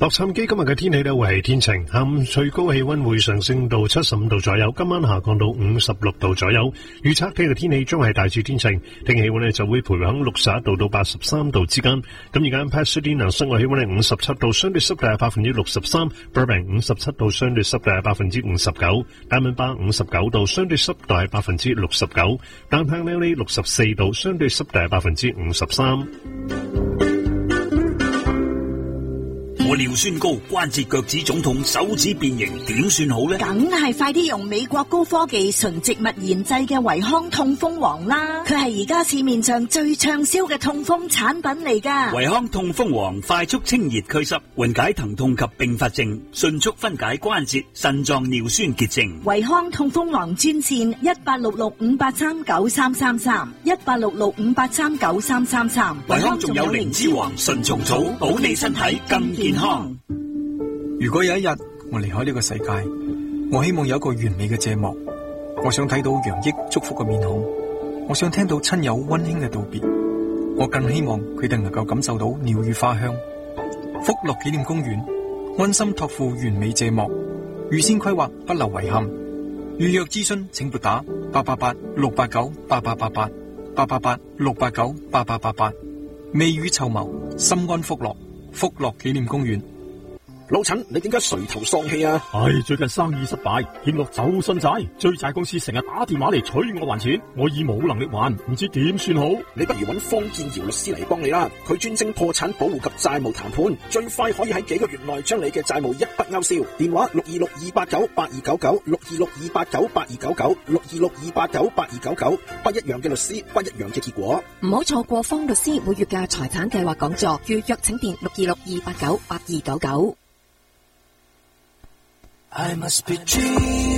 洛杉磯今日嘅天氣呢會係天晴，下午最高氣溫會上升到75度左右，今晚下降到56度左右。預測聽日天氣將係大致天晴，聽氣溫呢就會徘徊喺61度到83度之間。咁而家 Pasadena 室外氣溫係57度，相對濕度係63%， Burbank 57度，相對濕度係59%， Diamondbar 59度，相對濕度係69%， Downtown LA 64度，相對濕度係53%。 我尿酸高，關節腳趾腫痛，手指變形，點算好呢？ 梗係快啲用美國高科技純植物研製嘅維康痛風王啦！佢係而家市面上最暢銷嘅痛風產品嚟㗎。 維康痛風王快速清熱祛濕，緩解疼痛及併發症，迅速分解關節、腎臟尿酸結症。 維康痛風王專線1866-583-9333 1866-583-9333。 維康仲有靈芝王、純蟲草，保你身體更健康。 如果有一日我離開呢個世界，我希望有一個完美嘅謝幕。我想睇到洋溢祝福嘅面孔，我想聽到親友溫馨嘅道別，我更希望佢哋能夠感受到鳥語花香。福樂紀念公園溫馨託付完美謝幕，預先規劃不留遺憾。預約諮詢請撥打888-689-8888 888-689-8888。未雨綢繆，心安福樂。福樂紀念公園。 老陳，你點解垂頭喪氣啊？ 最近生意失敗，欠落周身債，追債公司成日打電話嚟催我還錢，我已冇能力還，唔知點算好。 你不如揾方建堯律師嚟幫你啦，佢專精破產保護及債務談判，最快可以喺幾個月內將你嘅債務一筆勾銷。電話626-289-8299 626-289-8299 626-289-8299。不一樣嘅律師，不一樣嘅結果。 唔好錯過方律師每月嘅財產計劃講座，預約請電626-289-8299。 I must be dreaming.